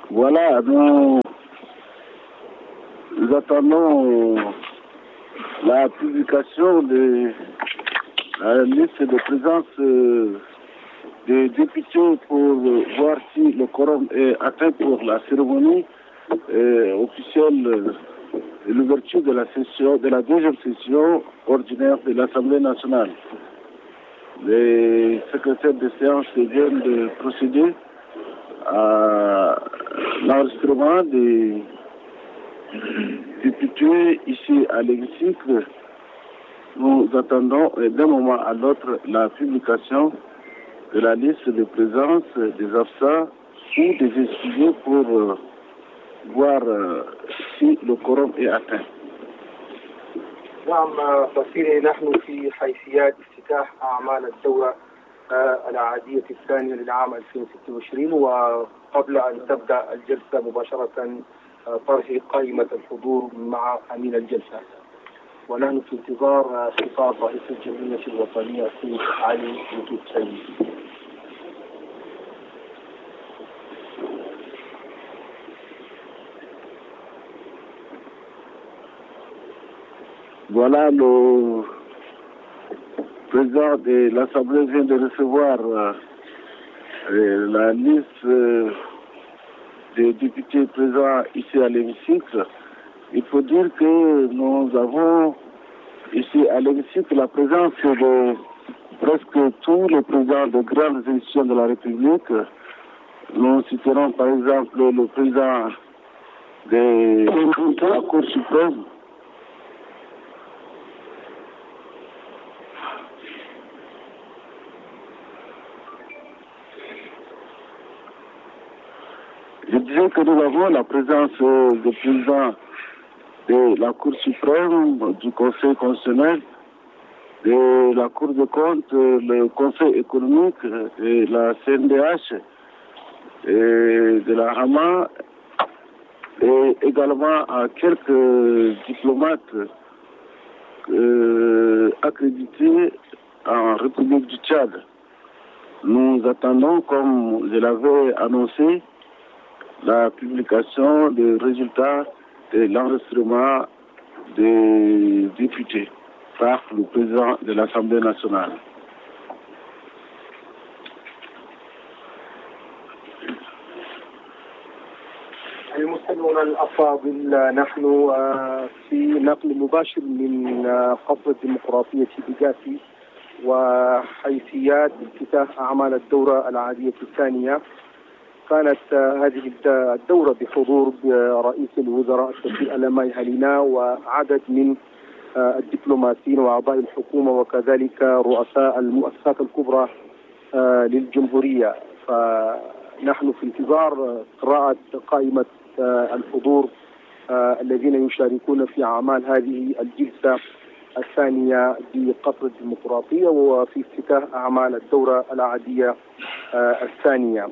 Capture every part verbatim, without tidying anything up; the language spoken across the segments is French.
Voilà, nous, nous attendons la publication de la liste de présence euh, des députés pour voir si le quorum est atteint pour la cérémonie euh, officielle de l'ouverture de la session, de la deuxième session ordinaire de l'Assemblée nationale. Les secrétaires de séance viennent de procéder à l'enregistrement des députés ici à l'hémicycle. Nous attendons d'un moment à l'autre la publication de la liste de présence des absents ou des excusés pour euh, voir euh, si le quorum est atteint. نعم وسيلي نحن في حيثيات افتتاح أعمال الدورة العادية الثانية للعام ألفين وستة وعشرين، وقبل أن تبدأ الجلسة مباشرة طرح قائمة الحضور مع أمين الجلسة، ونحن في انتظار خطاب رئيس الجمهورية الوطنية السيد علي بوتو السيد. Voilà, le président de l'Assemblée vient de recevoir euh, la liste euh, des députés présents ici à l'hémicycle. Il faut dire que nous avons ici à l'hémicycle la présence de presque tous les présidents de grandes institutions de la République. Nous citerons par exemple le président de la Cour suprême, Je disais que nous avons la présence du président de la Cour suprême, du Conseil constitutionnel, de la Cour des comptes, le Conseil économique, de la C N D H, et de la H A M A, et également à quelques diplomates euh, accrédités en République du Tchad. Nous attendons, comme je l'avais annoncé, la publication des résultats de l'enregistrement des députés par le président de l'Assemblée nationale. المستمعون الأفاضل، نحن في نقل مباشر من قصر الديمقراطية بجاسي وحيثيات افتتاح أعمال الدورة العادية الثانية. كانت هذه الدورة بحضور رئيس الوزراء السفير ألماي هالينا وعدد من الدبلوماسيين وأعضاء الحكومة وكذلك رؤساء المؤسسات الكبرى للجمهورية. فنحن في انتظار قراءة قائمة الحضور الذين يشاركون في أعمال هذه الجلسة الثانية بقصر الديمقراطية وفي افتتاح أعمال الدورة العادية الثانية.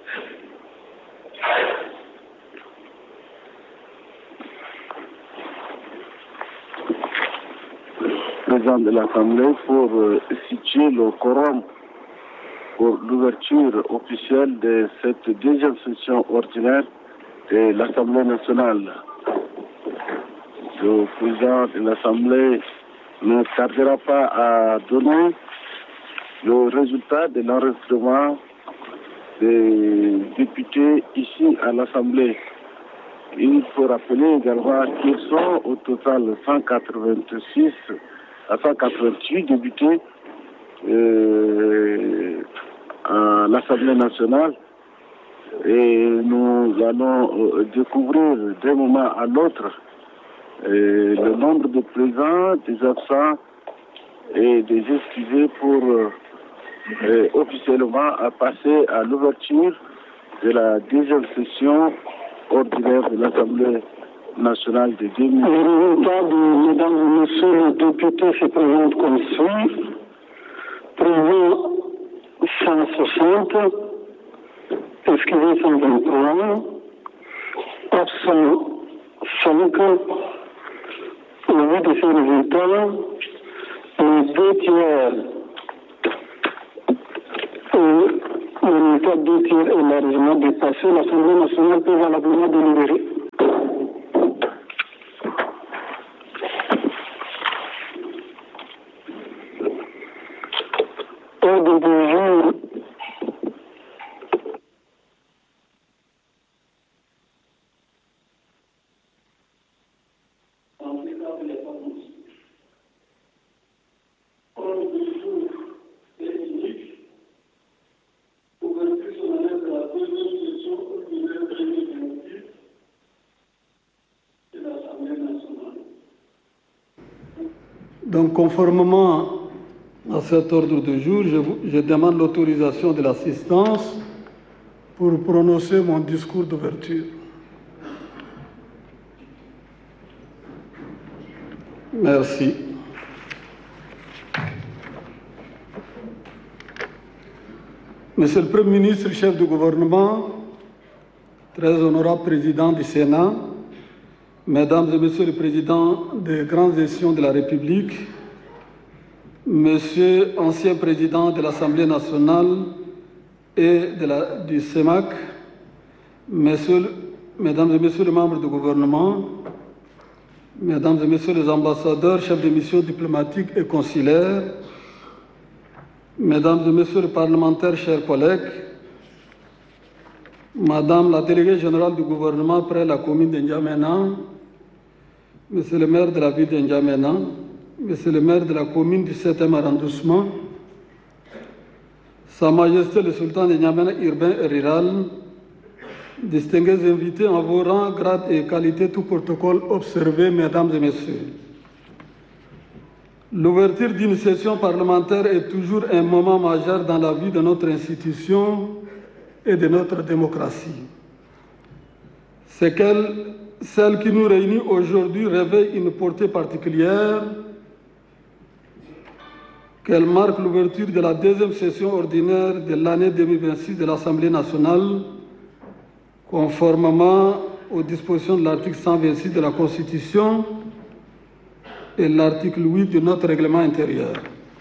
Président de l'Assemblée pour euh, situer le quorum pour l'ouverture officielle de cette deuxième session ordinaire de l'Assemblée nationale. Le président de l'Assemblée ne tardera pas à donner le résultat de l'enregistrement des députés ici à l'Assemblée. Il faut rappeler également qu'ils sont au total cent quatre-vingt-six à cent quatre-vingt-huit députés euh, à l'Assemblée nationale et nous allons euh, découvrir d'un moment à l'autre euh, le nombre de présents, des absents et des excusés pour euh, euh, officiellement à passer à l'ouverture de la deuxième session ordinaire de l'Assemblée nationale de deux mille. Le résultat de mesdames et messieurs les députés se présente comme suit. Présents cent soixante, excusés cent vingt-trois, absents cinq. Au vu de ces résultats, les deux tiers, et les cas deux tiers est largement dépassé, l'Assemblée nationale peut valablement délibérer. Ordre du jour. Donc, conformément à cet ordre de jour, je, vous, je demande l'autorisation de l'assistance pour prononcer mon discours d'ouverture. Merci. Monsieur le Premier ministre, chef du gouvernement, très honorable président du Sénat, Mesdames et Messieurs les présidents des grandes sessions de la République, Monsieur ancien président de l'Assemblée nationale et de la, du C E M A C, Messieurs, Mesdames et Messieurs les membres du gouvernement, Mesdames et Messieurs les ambassadeurs, chefs de mission diplomatique et consulaire, Mesdames et Messieurs les parlementaires, chers collègues, Madame la déléguée générale du gouvernement près la commune de N'Djamena, Monsieur le maire de la ville de N'Djamena, Monsieur le maire de la commune du septième arrondissement, Sa Majesté le Sultan de N'Djamena urbain et rural, distingués invités en vos rangs, grades et qualités, tout protocole observé, Mesdames et Messieurs. L'ouverture d'une session parlementaire est toujours un moment majeur dans la vie de notre institution et de notre démocratie. C'est qu'elle, celle qui nous réunit aujourd'hui revêt une portée particulière, qu'elle marque l'ouverture de la deuxième session ordinaire de l'année deux mille vingt-six de l'Assemblée nationale, conformément aux dispositions de l'article cent vingt-six de la Constitution et l'article huit de notre règlement intérieur.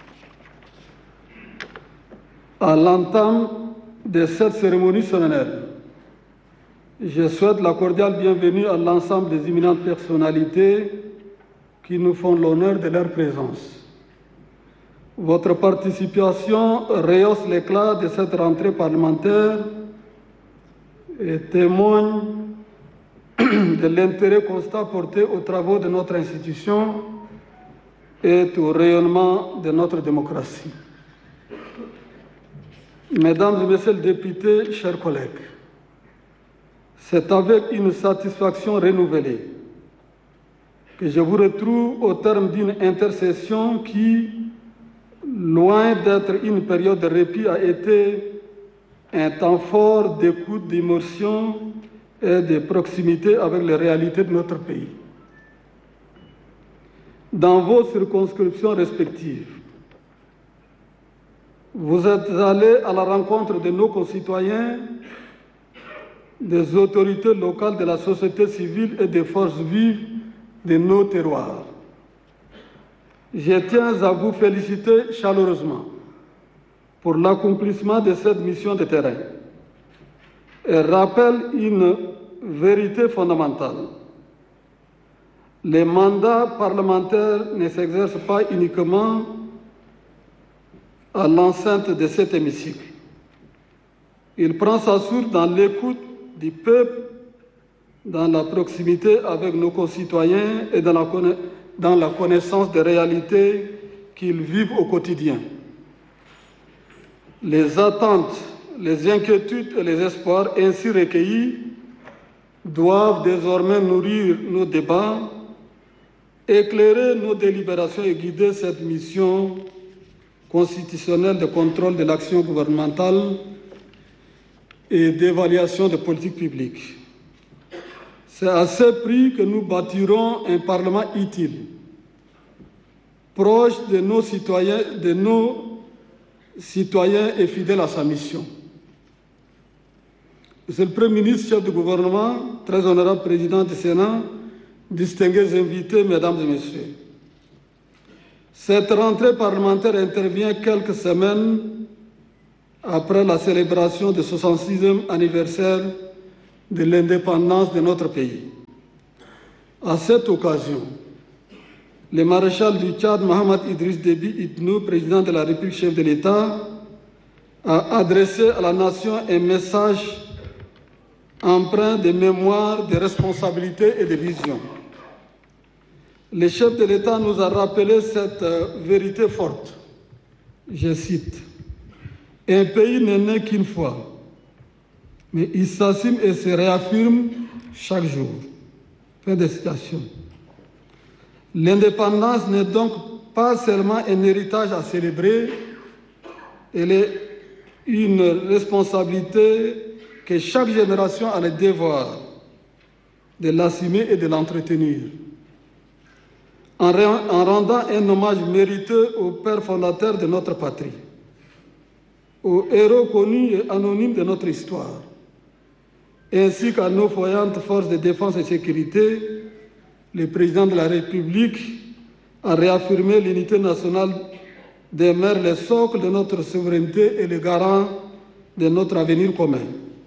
À l'entame de cette cérémonie solennelle, je souhaite la cordiale bienvenue à l'ensemble des éminentes personnalités qui nous font l'honneur de leur présence. Votre participation rehausse l'éclat de cette rentrée parlementaire et témoigne de l'intérêt constant porté aux travaux de notre institution et au rayonnement de notre démocratie. Mesdames et Messieurs les députés, chers collègues, c'est avec une satisfaction renouvelée que je vous retrouve au terme d'une intercession qui, loin d'être une période de répit, a été un temps fort d'écoute, d'émotion et de proximité avec les réalités de notre pays. Dans vos circonscriptions respectives, vous êtes allés à la rencontre de nos concitoyens, des autorités locales, de la société civile et des forces vives de nos terroirs. Je tiens à vous féliciter chaleureusement pour l'accomplissement de cette mission de terrain et rappelle une vérité fondamentale. Les mandats parlementaires ne s'exercent pas uniquement à l'enceinte de cet hémicycle. Il prend sa source dans l'écoute du peuple, dans la proximité avec nos concitoyens et dans la, dans la connaissance des réalités qu'ils vivent au quotidien. Les attentes, les inquiétudes et les espoirs ainsi recueillis doivent désormais nourrir nos débats, éclairer nos délibérations et guider cette mission constitutionnelle de contrôle de l'action gouvernementale et d'évaluation des politiques publiques. C'est à ce prix que nous bâtirons un Parlement utile, proche de nos citoyens, de nos citoyens et fidèle à sa mission. Monsieur le Premier ministre, chef du gouvernement, très honorable président du Sénat, distingués invités, mesdames et messieurs, cette rentrée parlementaire intervient quelques semaines après la célébration du soixante-sixième anniversaire de l'indépendance de notre pays. À cette occasion, le maréchal du Tchad, Mohamed Idriss Déby Itno, président de la République, chef de l'État, a adressé à la nation un message empreint de mémoire, de responsabilité et de vision. Le chef de l'État nous a rappelé cette vérité forte. Je cite, « Un pays n'est né qu'une fois, mais il s'assume et se réaffirme chaque jour. » Fin de citation. L'indépendance n'est donc pas seulement un héritage à célébrer, elle est une responsabilité que chaque génération a le devoir de l'assumer et de l'entretenir. En rendant un hommage mériteux aux pères fondateurs de notre patrie, aux héros connus et anonymes de notre histoire, ainsi qu'à nos voyantes forces de défense et sécurité, le président de la République a réaffirmé l'unité nationale des mers, le socle de notre souveraineté et le garant de notre avenir commun.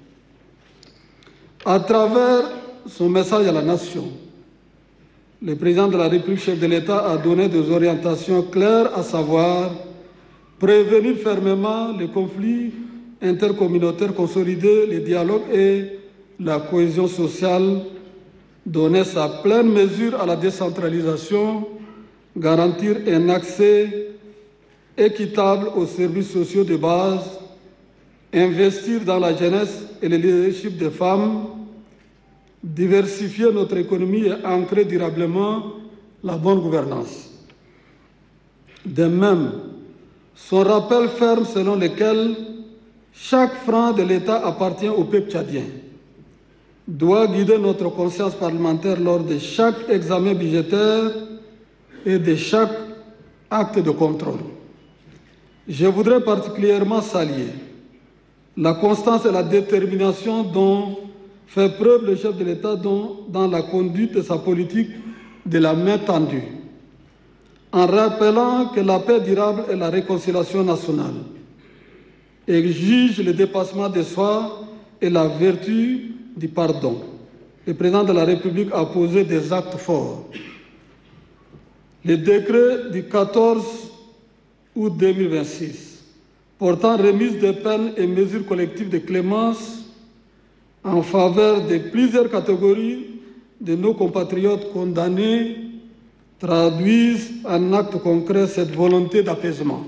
À travers son message à la nation, le président de la République, chef de l'État, a donné des orientations claires, à savoir prévenir fermement les conflits intercommunautaires, consolider le dialogue et la cohésion sociale, donner sa pleine mesure à la décentralisation, garantir un accès équitable aux services sociaux de base, investir dans la jeunesse et le leadership des femmes, diversifier notre économie et ancrer durablement la bonne gouvernance. De même, son rappel ferme selon lequel chaque franc de l'État appartient au peuple tchadien doit guider notre conscience parlementaire lors de chaque examen budgétaire et de chaque acte de contrôle. Je voudrais particulièrement saluer la constance et la détermination dont fait preuve le chef de l'État dans, dans la conduite de sa politique de la main tendue, en rappelant que la paix durable et la réconciliation nationale exigent le dépassement de soi et la vertu du pardon. Le président de la République a posé des actes forts. Le décret du quatorze août deux mille vingt-six portant remise de peines et mesures collectives de clémence en faveur de plusieurs catégories de nos compatriotes condamnés traduisent en actes concrets cette volonté d'apaisement.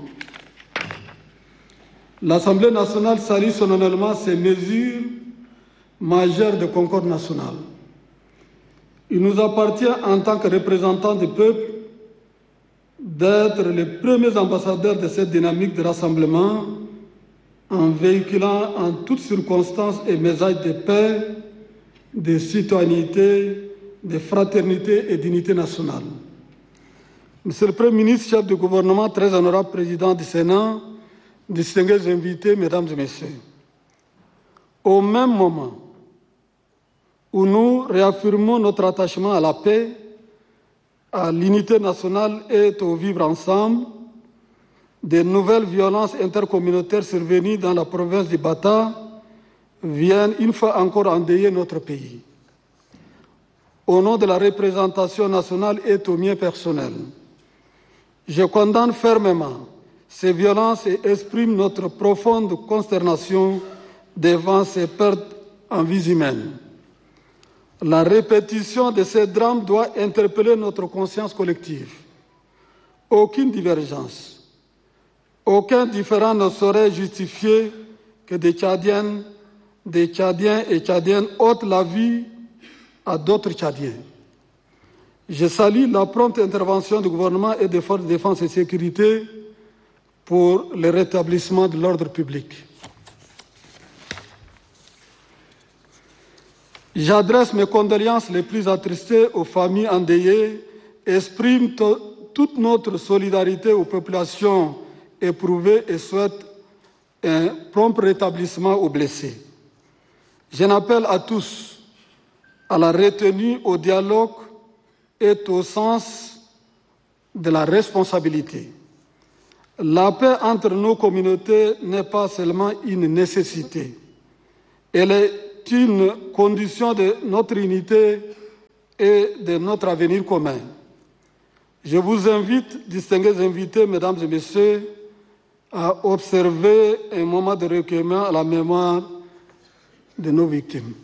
L'Assemblée nationale salue solennellement ces mesures majeures de concorde nationale. Il nous appartient en tant que représentants du peuple d'être les premiers ambassadeurs de cette dynamique de rassemblement en véhiculant en toutes circonstances un message de paix, de citoyenneté, de fraternité et d'unité nationale. Monsieur le Premier ministre, chef du gouvernement, très honorable président du Sénat, distingués invités, mesdames et messieurs, au même moment où nous réaffirmons notre attachement à la paix, à l'unité nationale et au vivre ensemble, de nouvelles violences intercommunautaires survenues dans la province du Bata viennent une fois encore endeuiller notre pays. Au nom de la représentation nationale et au mien personnel, je condamne fermement ces violences et exprime notre profonde consternation devant ces pertes en vies humaines. La répétition de ces drames doit interpeller notre conscience collective. Aucune divergence, aucun différend ne saurait justifier que des Tchadiennes, des Tchadiens et Tchadiennes ôtent la vie à d'autres Tchadiens. Je salue la prompte intervention du gouvernement et des forces de défense et de sécurité pour le rétablissement de l'ordre public. J'adresse mes condoléances les plus attristées aux familles endeuillées, exprime toute notre solidarité aux populations éprouvées et souhaite un prompt rétablissement aux blessés. Je n'appelle à tous à la retenue, au dialogue et au sens de la responsabilité. La paix entre nos communautés n'est pas seulement une nécessité. Elle est une condition de notre unité et de notre avenir commun. Je vous invite, distingués invités, mesdames et messieurs, à observer un moment de recueillement à la mémoire de nos victimes.